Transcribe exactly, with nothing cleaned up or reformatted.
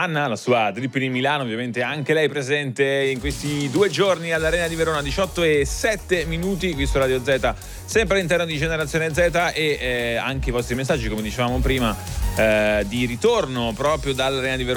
Anna, la sua Drip di Milano, ovviamente anche lei presente in questi due giorni all'Arena di Verona, diciotto e sette minuti, qui su Radio Z, sempre all'interno di Generazione Z, e eh, anche i vostri messaggi, come dicevamo prima, eh, di ritorno proprio dall'Arena di Verona.